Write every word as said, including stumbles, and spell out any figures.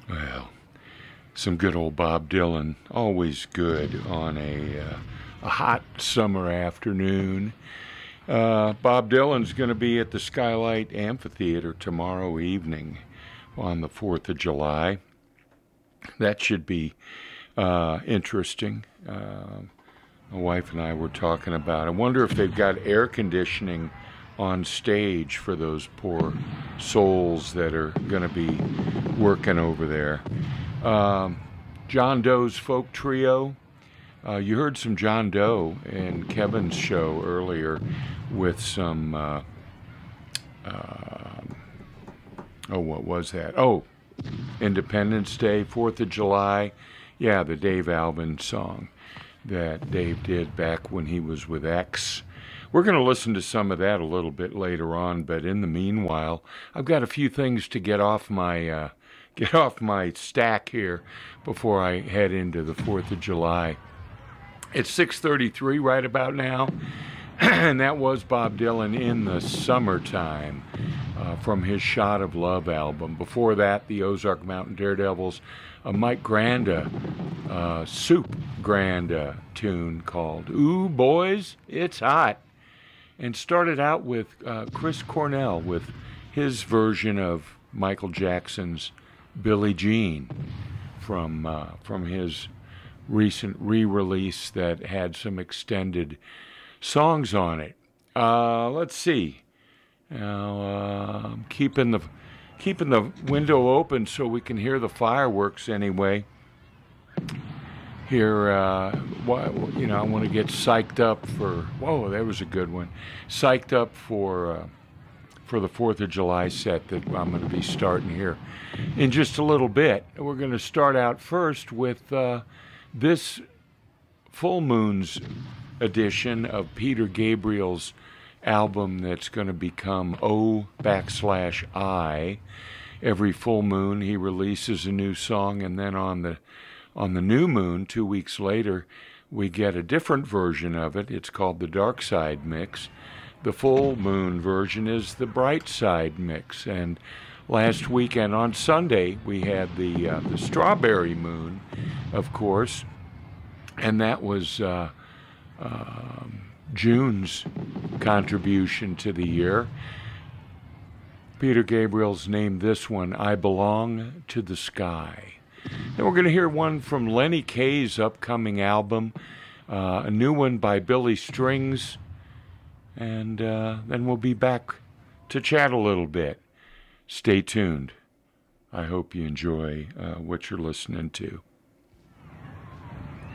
Well, some good old Bob Dylan, always good on a, uh, a hot summer afternoon. Uh, Bob Dylan's going to be at the Skylight Amphitheater tomorrow evening on the fourth of July. That should be uh, interesting. Uh, my wife and I were talking about. I wonder if they've got air conditioning on stage for those poor souls that are going to be working over there. Um, John Doe's Folk Trio. Uh, you heard some John Doe in Kevin's show earlier with some, uh, uh, oh, what was that? Oh, Independence Day, fourth of July. Yeah, the Dave Alvin song that Dave did back when he was with X. We're going to listen to some of that a little bit later on, but in the meanwhile, I've got a few things to get off my uh, get off my stack here before I head into the fourth of July. It's six thirty-three right about now, and that was Bob Dylan in the Summertime uh, from his Shot of Love album. Before that, the Ozark Mountain Daredevils, a Mike Granda, uh, Soup Granda tune called Ooh Boys, It's Hot. And started out with uh, Chris Cornell with his version of Michael Jackson's Billie Jean from uh, from his recent re-release that had some extended songs on it. Uh, let's see. Now, uh, I'm keeping the keeping the window open so we can hear the fireworks anyway. Here, uh, you know, I want to get psyched up for. Whoa, that was a good one. Psyched up for uh, for the Fourth of July set that I'm going to be starting here in just a little bit. We're going to start out first with uh, this full moon's edition of Peter Gabriel's album that's going to become O backslash I. Every full moon he releases a new song, and then on the On the new moon, two weeks later, we get a different version of it. It's called the Dark Side Mix. The full moon version is the Bright Side Mix. And last weekend on Sunday, we had the uh, the Strawberry Moon, of course, and that was uh, uh, June's contribution to the year. Peter Gabriel's named this one, I Belong to the Sky. Then we're going to hear one from Lenny Kaye's upcoming album, uh, a new one by Billy Strings, and uh, then we'll be back to chat a little bit. Stay tuned. I hope you enjoy uh, what you're listening to.